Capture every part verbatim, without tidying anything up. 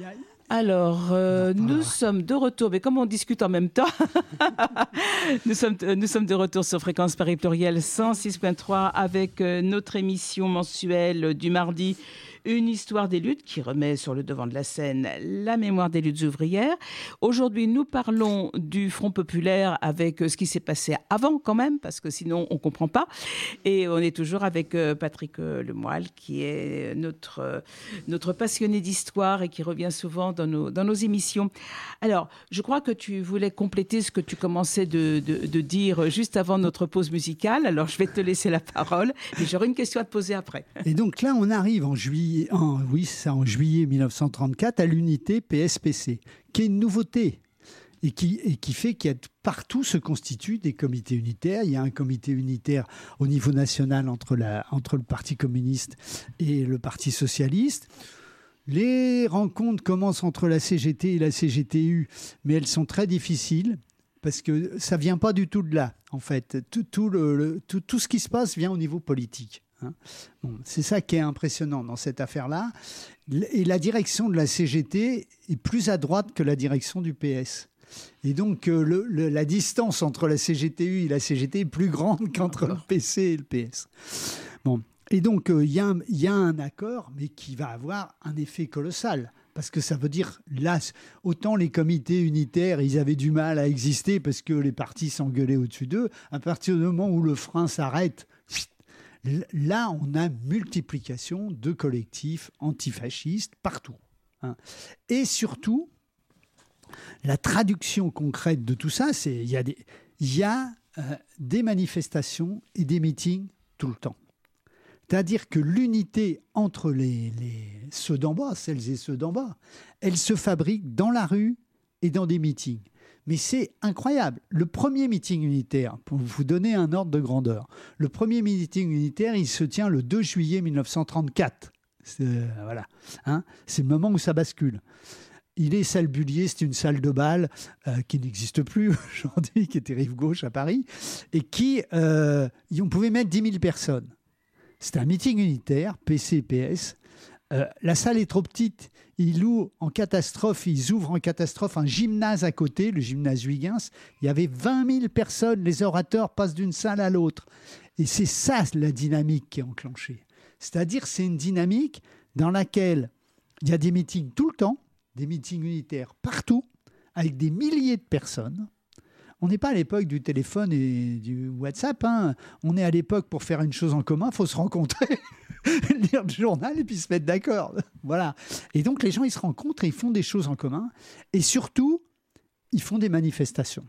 Alors, euh, non, nous sommes de retour, mais comme on discute en même temps, nous, sommes, nous sommes de retour sur Fréquence Paris Pluriel cent six point trois avec euh, notre émission mensuelle du mardi, Une histoire des luttes qui remet sur le devant de la scène la mémoire des luttes ouvrières. Aujourd'hui, nous parlons du Front populaire avec ce qui s'est passé avant quand même, parce que sinon on ne comprend pas. Et on est toujours avec euh, Patrick euh, Lemoyle, qui est notre, euh, notre passionné d'histoire et qui revient souvent dans nos, dans nos émissions. Alors, je crois que tu voulais compléter ce que tu commençais de, de, de dire juste avant notre pause musicale. Alors, je vais te laisser la parole et j'aurai une question à te poser après. Et donc là, on arrive en juillet, en, oui, c'est ça, en juillet mille neuf cent trente-quatre à l'unité P S P C, qui est une nouveauté et qui, et qui fait qu'il y a partout se constituent des comités unitaires. Il y a un comité unitaire au niveau national entre, la, entre le Parti communiste et le Parti socialiste. Les rencontres commencent entre la C G T et la C G T U, mais elles sont très difficiles parce que ça ne vient pas du tout de là, en fait. Tout, tout, le, le, tout, tout ce qui se passe vient au niveau politique. Hein. Bon, c'est ça qui est impressionnant dans cette affaire-là. Et la direction de la C G T est plus à droite que la direction du P S. Et donc, le, le, la distance entre la C G T U et la C G T est plus grande qu'entre le P C et le P S. Bon. Et donc, il euh, y, y a un accord, mais qui va avoir un effet colossal. Parce que ça veut dire, là, autant les comités unitaires, ils avaient du mal à exister parce que les partis s'engueulaient au-dessus d'eux. À partir du moment où le frein s'arrête, là, on a multiplication de collectifs antifascistes partout. Hein. Et surtout, la traduction concrète de tout ça, c'est il y a des, y a, euh, des manifestations et des meetings tout le temps. C'est-à-dire que l'unité entre les, les, ceux d'en bas, celles et ceux d'en bas, elle se fabrique dans la rue et dans des meetings. Mais c'est incroyable. Le premier meeting unitaire, pour vous donner un ordre de grandeur, le premier meeting unitaire, il se tient le deux juillet mille neuf cent trente-quatre. C'est, euh, voilà, hein, c'est le moment où ça bascule. Il est salle Bullier, c'est une salle de bal euh, qui n'existe plus aujourd'hui, qui était rive gauche à Paris, et qui, euh, on pouvait mettre dix mille personnes. C'est un meeting unitaire, P C P S. Euh, la salle est trop petite. Ils louent en catastrophe, ils ouvrent en catastrophe un gymnase à côté, le gymnase Huygens. Il y avait vingt mille personnes. Les orateurs passent d'une salle à l'autre. Et c'est ça la dynamique qui est enclenchée. C'est-à-dire c'est une dynamique dans laquelle il y a des meetings tout le temps, des meetings unitaires partout, avec des milliers de personnes. On n'est pas à l'époque du téléphone et du WhatsApp. Hein. On est à l'époque, pour faire une chose en commun, il faut se rencontrer, lire le journal et puis se mettre d'accord. Voilà. Et donc, les gens, ils se rencontrent et ils font des choses en commun. Et surtout, ils font des manifestations.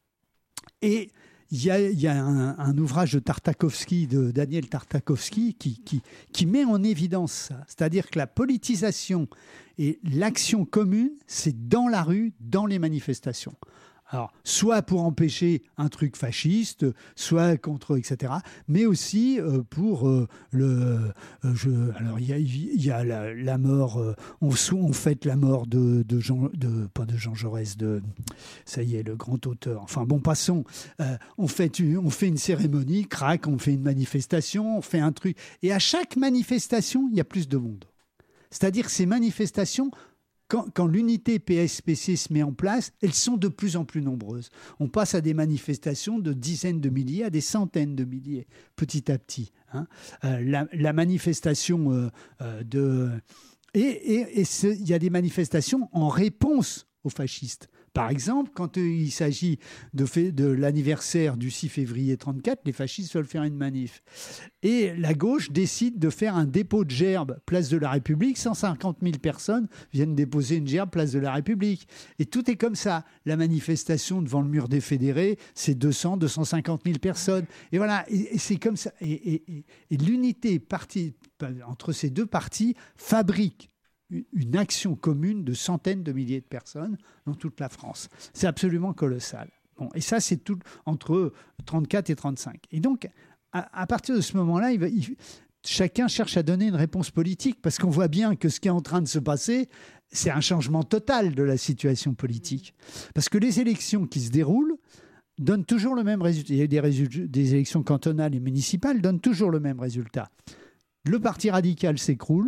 Et il y a, y a un, un ouvrage de Tartakovsky, de Daniel Tartakovsky, qui, qui, qui met en évidence ça. C'est-à-dire que la politisation et l'action commune, c'est dans la rue, dans les manifestations. Alors, soit pour empêcher un truc fasciste, soit contre, et cetera, mais aussi euh, pour euh, le... Euh, je, alors, il y a, y a la, la mort, euh, on, on fête la mort de, de Jean... De, pas de Jean Jaurès, de... Ça y est, le grand auteur. Enfin, bon, passons. Euh, on, fait une, on fait une cérémonie, crac, on fait une manifestation, on fait un truc. Et à chaque manifestation, il y a plus de monde. C'est-à-dire ces manifestations... Quand, quand l'unité P S P C se met en place, elles sont de plus en plus nombreuses. On passe à des manifestations de dizaines de milliers à des centaines de milliers, petit à petit. Hein. Euh, la, la manifestation euh, euh, de... Et, et, et ce, il y a des manifestations en réponse aux fascistes. Par exemple, quand euh, il s'agit de, fait, de l'anniversaire du six février trente-quatre, les fascistes veulent faire une manif. Et la gauche décide de faire un dépôt de gerbes, place de la République. cent cinquante mille personnes viennent déposer une gerbe, place de la République. Et tout est comme ça. La manifestation devant le mur des fédérés, c'est deux cents, deux cent cinquante mille personnes. Et voilà, et, et c'est comme ça. Et, et, et, et l'unité partie, entre ces deux partis fabrique une action commune de centaines de milliers de personnes dans toute la France. C'est absolument colossal. Bon, et ça, c'est tout entre trente-quatre et trente-cinq. Et donc, à, à partir de ce moment-là, il va, il, chacun cherche à donner une réponse politique, parce qu'on voit bien que ce qui est en train de se passer, c'est un changement total de la situation politique. Parce que les élections qui se déroulent donnent toujours le même résultat. Il y a des, résultats, des élections cantonales et municipales donnent toujours le même résultat. Le parti radical s'écroule,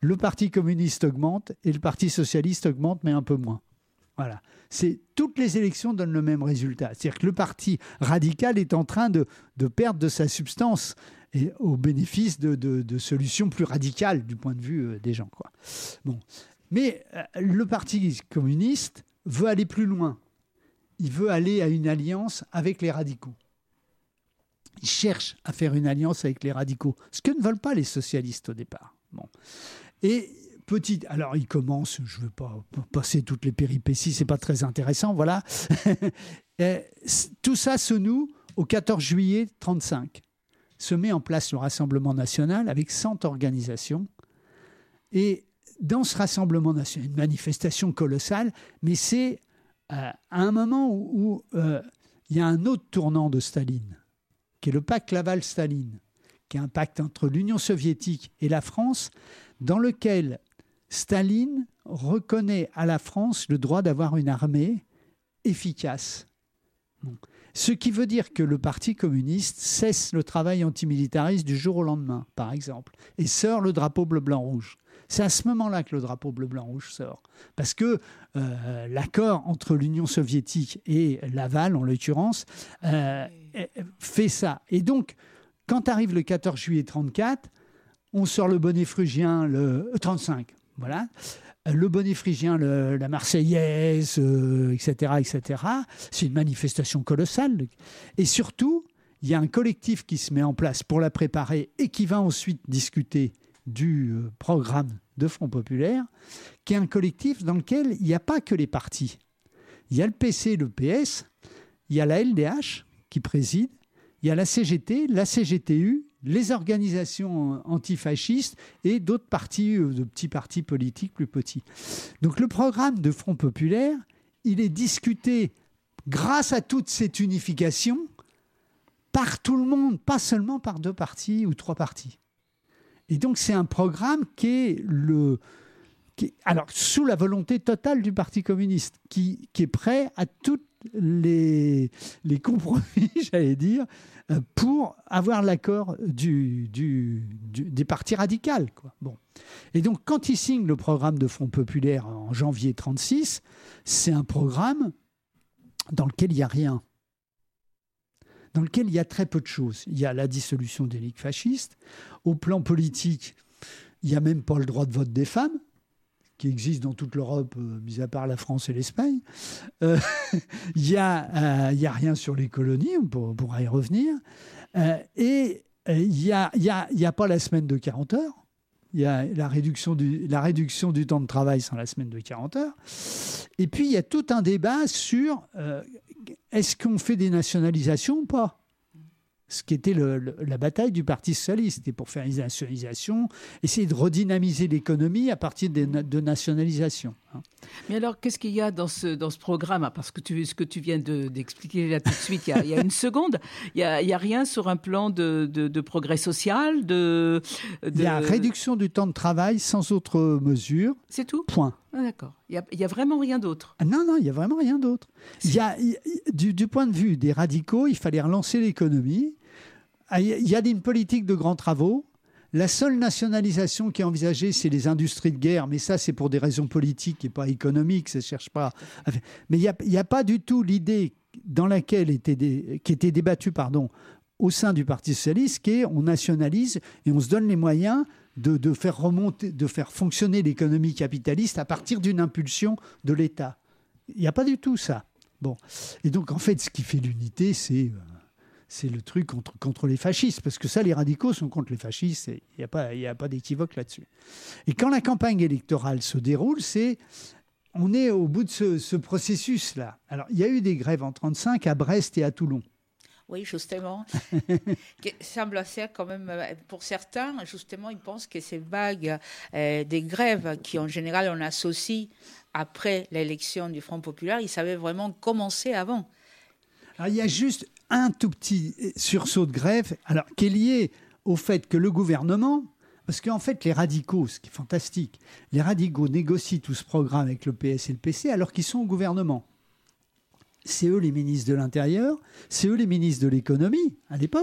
le Parti communiste augmente et le Parti socialiste augmente, mais un peu moins. Voilà. C'est, toutes les élections donnent le même résultat. C'est-à-dire que le Parti radical est en train de, de perdre de sa substance et au bénéfice de, de, de solutions plus radicales du point de vue des gens, quoi. Bon. Mais euh, le Parti communiste veut aller plus loin. Il veut aller à une alliance avec les radicaux. Il cherche à faire une alliance avec les radicaux, ce que ne veulent pas les socialistes au départ. Bon. Et petit, alors il commence, je ne veux pas passer toutes les péripéties, c'est pas très intéressant, voilà. Tout ça se noue au quatorze juillet trente-cinq. Se met en place le Rassemblement national avec cent organisations. Et dans ce Rassemblement national, une manifestation colossale, mais c'est euh, à un moment où, où euh, il y a un autre tournant de Staline, qui est le pacte Laval-Staline, qui est un pacte entre l'Union soviétique et la France, dans lequel Staline reconnaît à la France le droit d'avoir une armée efficace. Bon. Ce qui veut dire que le Parti communiste cesse le travail antimilitariste du jour au lendemain, par exemple, et sort le drapeau bleu-blanc-rouge. C'est à ce moment-là que le drapeau bleu-blanc-rouge sort. Parce que euh, l'accord entre l'Union soviétique et Laval, en l'occurrence, euh, fait ça. Et donc, quand arrive le quatorze juillet trente-quatre, on sort le bonnet phrygien, le trente-cinq, voilà. Le bonnet phrygien, le, la Marseillaise, euh, et cetera, et cetera. C'est une manifestation colossale. Et surtout, il y a un collectif qui se met en place pour la préparer et qui va ensuite discuter du euh, programme de Front populaire, qui est un collectif dans lequel il n'y a pas que les partis. Il y a le P C, le P S, il y a la L D H qui préside, il y a la C G T, la C G T U, les organisations antifascistes et d'autres partis, de petits partis politiques plus petits. Donc le programme de Front populaire, il est discuté grâce à toute cette unification par tout le monde, pas seulement par deux partis ou trois partis. Et donc c'est un programme qui est, le, qui est alors, sous la volonté totale du Parti communiste, qui, qui est prêt à toutes les, les compromis, j'allais dire, pour avoir l'accord du, du, du, des partis radicaux, quoi. Bon. Et donc, quand ils signent le programme de Front populaire en janvier trente-six, c'est un programme dans lequel il n'y a rien. Dans lequel il y a très peu de choses. Il y a la dissolution des ligues fascistes. Au plan politique, il n'y a même pas le droit de vote des femmes, qui existe dans toute l'Europe, euh, mis à part la France et l'Espagne. Euh, il n'y a, euh, y a rien sur les colonies, on pourra, on pourra y revenir. Euh, et il euh, n'y a, y a, y a pas la semaine de quarante heures. Il y a la réduction, du, la réduction du temps de travail sans la semaine de quarante heures. Et puis, il y a tout un débat sur euh, est-ce qu'on fait des nationalisations ou pas ? Ce qui était le, le, la bataille du Parti socialiste. C'était pour faire une nationalisation, essayer de redynamiser l'économie à partir de, de nationalisation. Hein. Mais alors, qu'est-ce qu'il y a dans ce, dans ce programme ? Parce que tu, ce que tu viens de, d'expliquer là tout de suite, il y a, il y a une seconde, il n'y a, a rien sur un plan de, de, de progrès social de, de... Il y a réduction du temps de travail sans autre mesure. C'est tout ? Point. Ah, d'accord. Il n'y a, a vraiment rien d'autre. Ah non, non, il n'y a vraiment rien d'autre. Il y a, il, du, du point de vue des radicaux, il fallait relancer l'économie. Il y a une politique de grands travaux. La seule nationalisation qui est envisagée, c'est les industries de guerre, mais ça, c'est pour des raisons politiques et pas économiques. Ça ne cherche pas. À... Mais il n'y a, a pas du tout l'idée dans laquelle était des, qui était débattue, pardon, au sein du Parti socialiste, qui est on nationalise et on se donne les moyens de, de faire remonter, de faire fonctionner l'économie capitaliste à partir d'une impulsion de l'État. Il n'y a pas du tout ça. Bon. Et donc, en fait, ce qui fait l'unité, c'est... c'est le truc contre, contre les fascistes, parce que ça, les radicaux sont contre les fascistes, il n'y a pas, il n'y a pas d'équivoque là-dessus. Et quand la campagne électorale se déroule, c'est, on est au bout de ce, ce processus-là. Alors, il y a eu des grèves en trente-cinq à Brest et à Toulon. Oui, justement. semble faire quand même, pour certains, justement, ils pensent que ces vagues euh, des grèves qui, en général, on associe après l'élection du Front populaire, ils savaient vraiment commencer avant. Alors, il y a juste un tout petit sursaut de grève, alors, qui est lié au fait que le gouvernement, parce qu'en fait, les radicaux, ce qui est fantastique, les radicaux négocient tout ce programme avec le P S et le P C alors qu'ils sont au gouvernement. C'est eux les ministres de l'Intérieur, c'est eux les ministres de l'Économie, à l'époque, hein,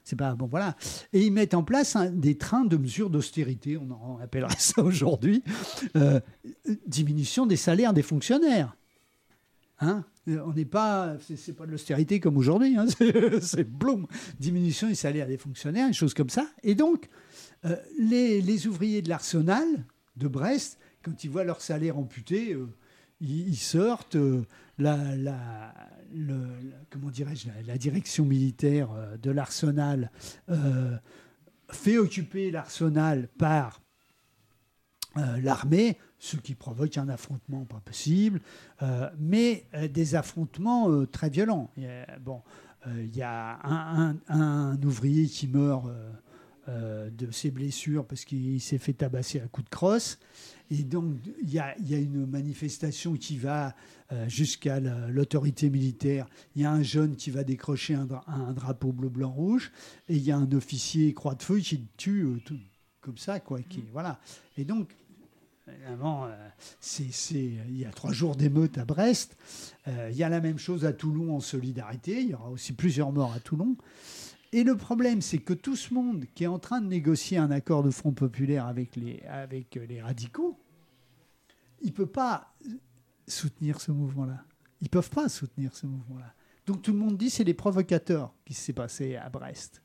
C'est pas bon, voilà. Et ils mettent en place un, des trains de mesures d'austérité, on en appellerait ça aujourd'hui, euh, diminution des salaires des fonctionnaires. Hein, on n'est pas, c'est, c'est pas de l'austérité comme aujourd'hui, hein, c'est, c'est bloum, diminution des salaires des fonctionnaires, des choses comme ça. Et donc, euh, les, les ouvriers de l'Arsenal de Brest, quand ils voient leur salaire amputé, euh, ils, ils sortent. Euh, la, la, le, la, comment dirais-je, la, la direction militaire euh, de l'Arsenal euh, fait occuper l'Arsenal par euh, l'armée, ce qui provoque un affrontement pas possible, euh, mais euh, des affrontements euh, très violents. Il y a, bon, euh, il y a un, un, un ouvrier qui meurt euh, euh, de ses blessures parce qu'il s'est fait tabasser à coups de crosse. Et donc, il y a, il y a une manifestation qui va euh, jusqu'à la, l'autorité militaire. Il y a un jeune qui va décrocher un, dra- un drapeau bleu-blanc-rouge. Et il y a un officier croix-de-feu qui le tue euh, tout, comme ça, quoi. Qui, voilà. Et donc, évidemment, euh, c'est, c'est, il y a trois jours d'émeute à Brest. Euh, il y a la même chose à Toulon en solidarité. Il y aura aussi plusieurs morts à Toulon. Et le problème, c'est que tout ce monde qui est en train de négocier un accord de Front populaire avec les, avec les radicaux, il ne peut pas soutenir ce mouvement-là. Ils ne peuvent pas soutenir ce mouvement-là. Donc tout le monde dit que c'est les provocateurs qui s'est passé à Brest.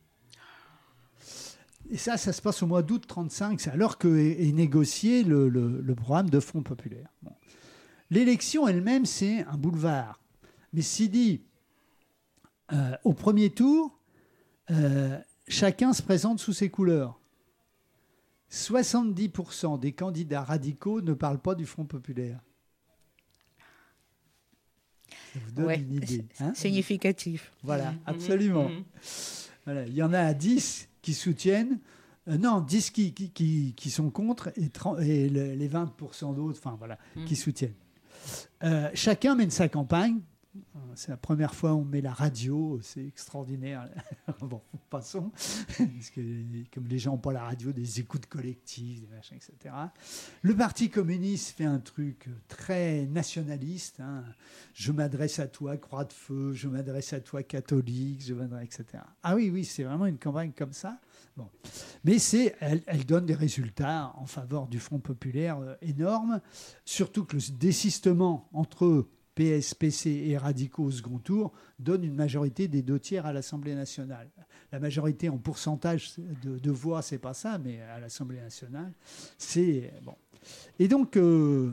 Et ça, ça se passe au mois d'août trente-cinq, c'est alors qu'est est négocié le, le, le programme de Front populaire. Bon. L'élection elle-même, c'est un boulevard. Mais si dit, euh, au premier tour, Euh, chacun se présente sous ses couleurs. soixante-dix pour cent des candidats radicaux ne parlent pas du Front populaire. Ça vous donne ouais, une idée. Hein ? Significatif. Voilà, absolument. Mmh. Voilà, il y en a dix qui soutiennent, euh, non, dix qui, qui, qui, qui sont contre et, trente, et le, les vingt pour cent d'autres enfin, voilà, mmh. qui soutiennent. Euh, chacun mène sa campagne. C'est la première fois où on met la radio, c'est extraordinaire. Bon, passons, parce que comme les gens n'ont pas la radio, des écoutes collectives, des machins, et cetera. Le Parti communiste fait un truc très nationaliste. Hein. Je m'adresse à toi, Croix de Feu, je m'adresse à toi, catholique, je m'adresse, et cetera. Ah oui, oui, c'est vraiment une campagne comme ça. Bon. Mais c'est, elle, elle donne des résultats en faveur du Front populaire euh, énormes, surtout que le désistement entre eux, P S, P C et radicaux au second tour, donne une majorité des deux tiers à l'Assemblée nationale. La majorité en pourcentage de, de voix, c'est pas ça, mais à l'Assemblée nationale, c'est bon. Et donc, euh,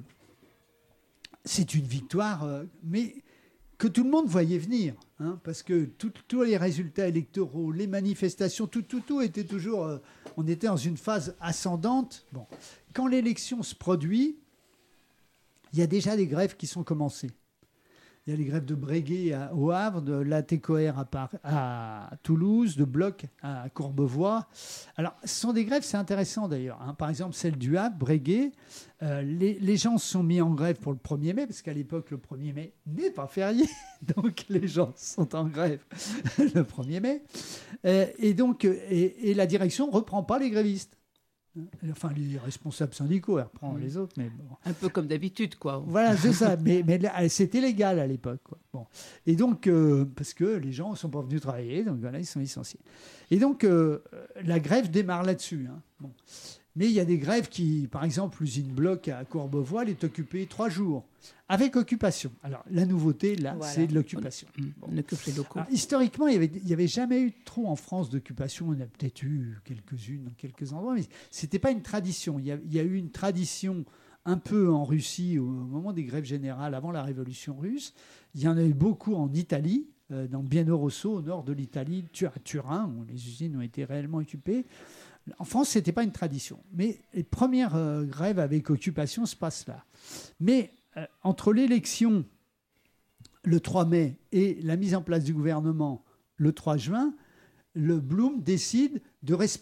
c'est une victoire, euh, mais que tout le monde voyait venir, hein, parce que tous les résultats électoraux, les manifestations, tout, tout, tout était toujours... Euh, on était dans une phase ascendante. Bon. Quand l'élection se produit, il y a déjà des grèves qui sont commencées. Il y a les grèves de Breguet à, au Havre, de l'A T C O R à, Par, à Toulouse, de Bloc à Courbevoie. Alors, ce sont des grèves, c'est intéressant d'ailleurs. Hein. Par exemple, celle du Havre, Breguet, euh, les, les gens se sont mis en grève pour le premier mai, parce qu'à l'époque, le premier mai n'est pas férié. Donc, les gens sont en grève le premier mai. Euh, et donc, et, et la direction ne reprend pas les grévistes. Enfin, les responsables syndicaux, elle reprend mmh. les autres. Mais bon. Un peu comme d'habitude, quoi. Voilà, c'est ça. Mais, mais c'était légal à l'époque, quoi. Bon. Et donc, euh, parce que les gens ne sont pas venus travailler, donc voilà, ils sont licenciés. Et donc, euh, la grève démarre là-dessus. Hein. Bon. Mais il y a des grèves qui, par exemple, l'usine Bloc à Courbevoie, elle est occupée trois jours, avec occupation. Alors, la nouveauté, là, voilà. c'est de l'occupation. On, on occupe les locaux. Alors, historiquement, il n'y avait, avait jamais eu trop en France d'occupation. On a peut-être eu quelques-unes dans quelques endroits, mais ce n'était pas une tradition. Il y, a, il y a eu une tradition un peu en Russie, au moment des grèves générales, avant la Révolution russe. Il y en a eu beaucoup en Italie, euh, dans Bieno Rosso, au nord de l'Italie, à Turin, où les usines ont été réellement occupées. En France, ce n'était pas une tradition. Mais les premières euh, grèves avec occupation se passent là. Mais euh, entre l'élection le trois mai et la mise en place du gouvernement le trois juin, le Blum décide de respecter